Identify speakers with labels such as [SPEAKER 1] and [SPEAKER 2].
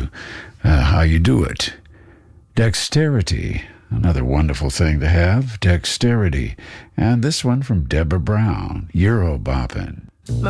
[SPEAKER 1] you how you do it. Dexterity, another wonderful thing to have, dexterity. And this one from Deborah Brown, Euro boppin'.